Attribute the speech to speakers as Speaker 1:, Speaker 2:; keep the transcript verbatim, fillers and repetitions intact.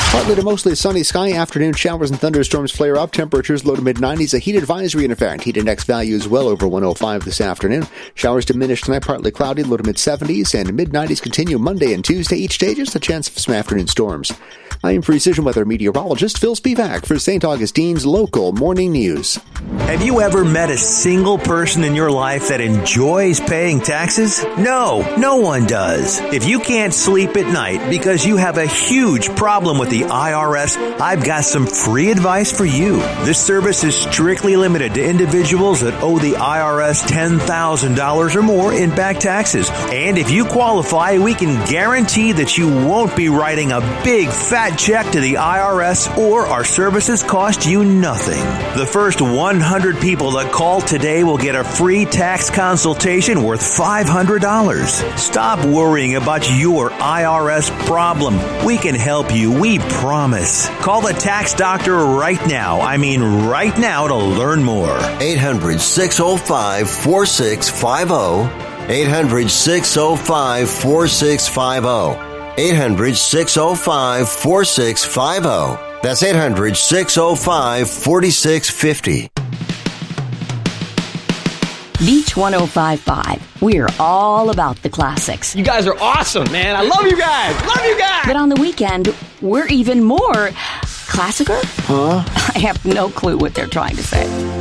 Speaker 1: Partly to mostly sunny sky. Afternoon showers and thunderstorms flare up. Temperatures low to mid nineties. A heat advisory in effect. Heat index values well over one oh five this afternoon. Showers diminish tonight. Partly cloudy. Low to mid seventies. And mid nineties continue Monday and Tuesday. Each day just a chance of some afternoon storms. I am Precision Weather meteorologist Phil Spivak for Saint Augustine's Local Morning News.
Speaker 2: Have you ever met a single person in your life that enjoys paying taxes? No, no one does. If you can't sleep at night because you have a huge problem with the I R S, I've got some free advice for you. This service is strictly limited to individuals that owe the I R S ten thousand dollars or more in back taxes. And if you qualify, we can guarantee that you won't be writing a big fat check to the I R S, or our services cost you nothing. The first one hundred people that call today will get a free tax consultation worth five hundred dollars. Stop worrying about your I R S problem. We can help you, we promise. Call the tax doctor right now. I mean right now to learn more.
Speaker 3: eight hundred, six oh five, four six five oh. eight hundred, six oh five, four six five oh. eight hundred, six oh five, four six five oh. That's eight hundred, six oh five, four six five oh.
Speaker 4: Beach one oh five point five. We're all about the classics.
Speaker 5: You guys are awesome, man. I love you guys. Love you guys.
Speaker 4: But on the weekend, we're even more classicer?
Speaker 1: Huh?
Speaker 4: I have no clue what they're trying to say.